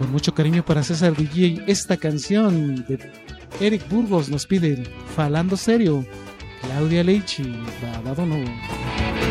Con mucho cariño para César DJ, esta canción de Eric Burgos nos pide Falando Serio, Claudia Leichi, Babado Novo.